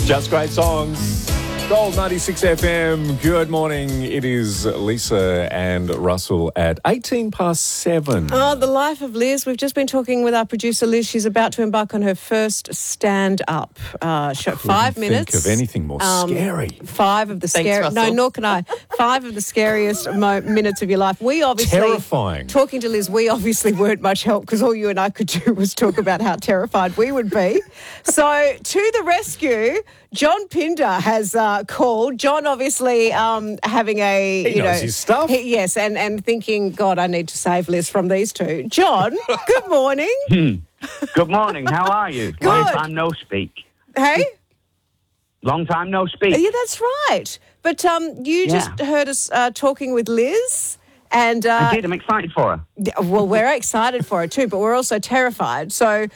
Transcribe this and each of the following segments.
Just great songs. Gold 96 FM. Good morning. It is Lisa and Russell at 7:18. Oh, the life of Liz. We've just been talking with our producer, Liz. She's about to embark on her first stand-up show. 5 minutes. Think of anything more scary. 5 of the scariest. Russell. No, nor can I. 5 of the scariest minutes of your life. We obviously Terrifying. Talking to Liz, we obviously weren't much help because all you and I could do was talk about how terrified we would be. So, to the rescue, John Pinder has called. John obviously having a... He knows his stuff. Yes, and thinking, God, I need to save Liz from these two. John, good morning. Good morning. How are you? Good. Long time no speak. Hey? Long time no speak. Yeah, that's right. But you just heard us talking with Liz. And I did. I'm excited for her. well, we're excited for her too, but we're also terrified. So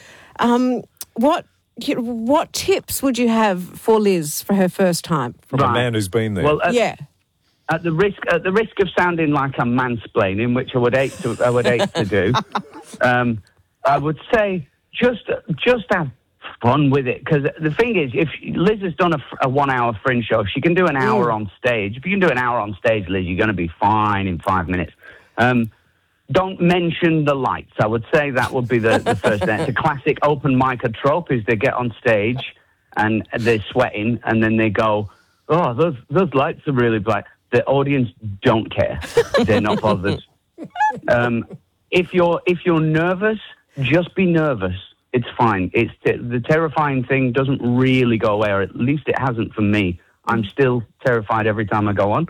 what tips would you have for Liz for her first time? From a man who's been there. Well, Yeah. at the risk of sounding like I'm mansplaining, which I would hate to do, I would say just have fun with it. Because the thing is, if Liz has done a 1 hour Fringe show, she can do an hour on stage. If you can do an hour on stage, Liz, you're going to be fine in 5 minutes. Don't mention the lights. I would say that would be the first thing. It's a classic open micer trope is they get on stage and they're sweating and then they go, oh, those lights are really bright. The audience don't care. They're not bothered. If you're nervous, just be nervous. It's fine. It's the terrifying thing doesn't really go away, or at least it hasn't for me. I'm still terrified every time I go on.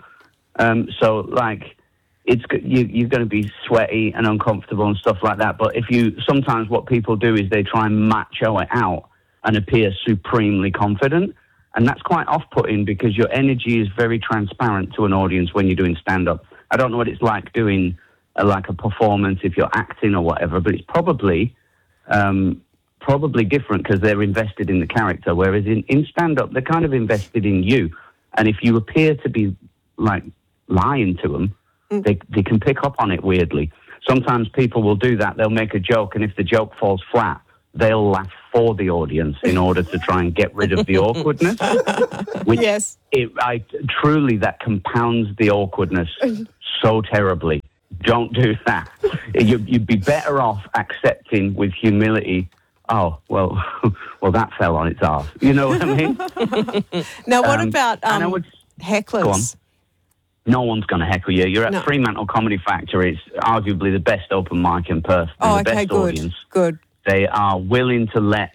You're going to be sweaty and uncomfortable and stuff like that. But sometimes what people do is they try and macho it out and appear supremely confident. And that's quite off-putting because your energy is very transparent to an audience when you're doing stand-up. I don't know what it's like doing like a performance if you're acting or whatever, but it's probably different because they're invested in the character, whereas in stand-up, they're kind of invested in you. And if you appear to be like lying to them, they can pick up on it weirdly. Sometimes people will do that. They'll make a joke, and if the joke falls flat, they'll laugh for the audience in order to try and get rid of the awkwardness. Which Yes. Truly, that compounds the awkwardness so terribly. Don't do that. You'd be better off accepting with humility, oh, well, that fell on its arse. You know what I mean? Now, what about and I would, hecklers? Go on. No one's going to heckle you. You're at No. Fremantle Comedy Factory. It's arguably the best open mic in Perth. Oh, the okay, best good. audience. Good. They are willing to let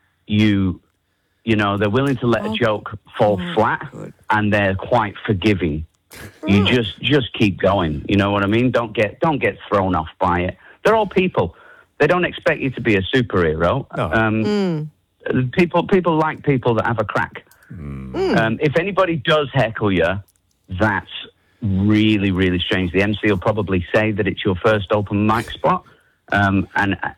they're willing to let a joke fall flat, and they're quite forgiving. You just keep going. You know what I mean? Don't get thrown off by it. They're all people. They don't expect you to be a superhero. No. People like people that have a crack. If anybody does heckle you, that's really, really strange. The MC will probably say that it's your first open mic spot. And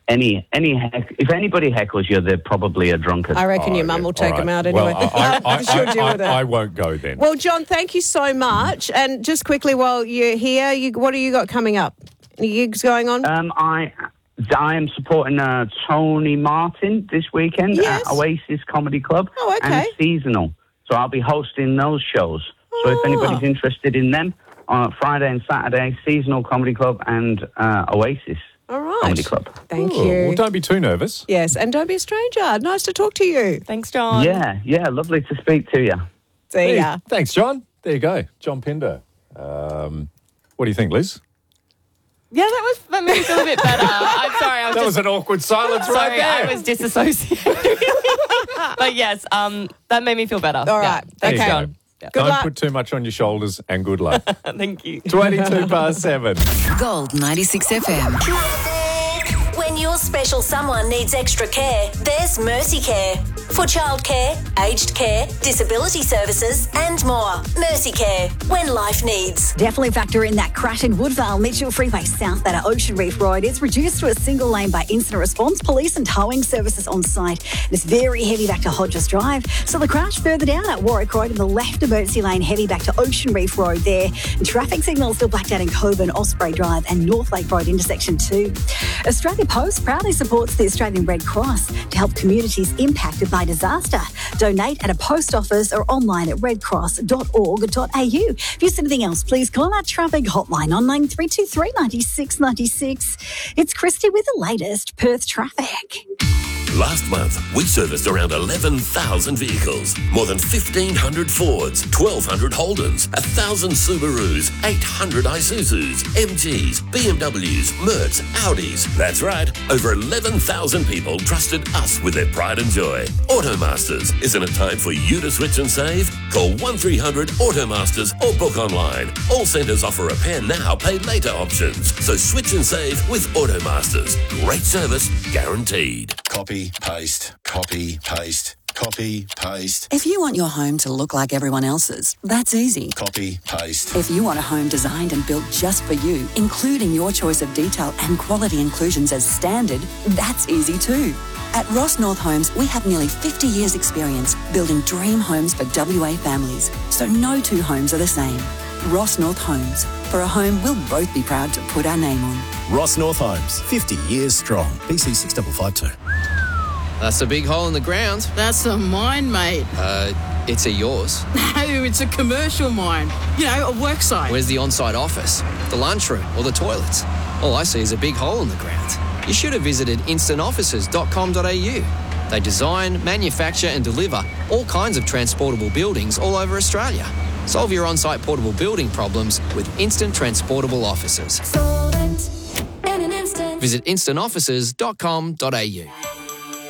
if anybody heckles you, they're probably a drunkard. I reckon your mum will take All them right. out anyway. Well, She'll deal with it. I won't go then. Well, John, thank you so much. And just quickly, while you're here, what do you got coming up? Any gigs going on? I am supporting Tony Martin this weekend Yes. at Oasis Comedy Club. Oh, okay. And Seasonal. So I'll be hosting those shows. So if anybody's interested in them, on Friday and Saturday, Seasonal Comedy Club and Oasis All right. Comedy Club. Thank Oh, you. well, don't be too nervous. Yes, and don't be a stranger. Nice to talk to you. Thanks, John. Yeah, lovely to speak to you. See ya. Thanks, John. There you go. John Pinder. What do you think, Liz? Yeah, that made me feel a bit better. I'm sorry. That was an awkward silence right Sorry, there. I was disassociating. But yes, that made me feel better. All right. There you Okay. go. Yeah. Good Don't luck. put too much on your shoulders, and good luck. Thank you. 7:22. Gold 96 FM. When your special someone needs extra care, there's Mercy Care. For childcare, aged care, disability services and more. Mercy Care, when life needs. Definitely factor in that crash in Woodvale Mitchell Freeway south at Ocean Reef Road. It's reduced to a single lane by incident response, police and towing services on site. It's very heavy back to Hodges Drive. So the crash further down at Warwick Road in the left emergency lane, heavy back to Ocean Reef Road there. And traffic signals still blacked out in Coburn, Osprey Drive and North Lake Road intersection 2. Australia Post proudly supports the Australian Red Cross to help communities impacted by disaster. Donate at a post office or online at redcross.org.au. If you see anything else, please call our traffic hotline on 9323 96 96. It's Christy with the latest Perth traffic. Last month, we serviced around 11,000 vehicles, more than 1,500 Fords, 1,200 Holdens, 1,000 Subarus, 800 Isuzus, MGs, BMWs, Mercs, Audis. That's right, over 11,000 people trusted us with their pride and joy. Automasters, isn't it time for you to switch and save? Call 1300 Automasters or book online. All centres offer repair now, pay later options. So switch and save with Automasters. Great service, guaranteed. Copy, paste, copy, paste, copy, paste. If you want your home to look like everyone else's, that's easy. Copy, paste. If you want a home designed and built just for you, including your choice of detail and quality inclusions as standard, that's easy too. At Ross North Homes, we have nearly 50 years' experience building dream homes for WA families, so no two homes are the same. Ross North Homes, for a home we'll both be proud to put our name on. Ross North Homes, 50 years strong. BC 6552. That's a big hole in the ground. That's a mine, mate. It's a yours. No, it's a commercial mine. You know, a work site. Where's the on-site office, the lunchroom or the toilets? All I see is a big hole in the ground. You should have visited instantoffices.com.au. They design, manufacture and deliver all kinds of transportable buildings all over Australia. Solve your on-site portable building problems with Instant Transportable Offices. Visit instantoffices.com.au.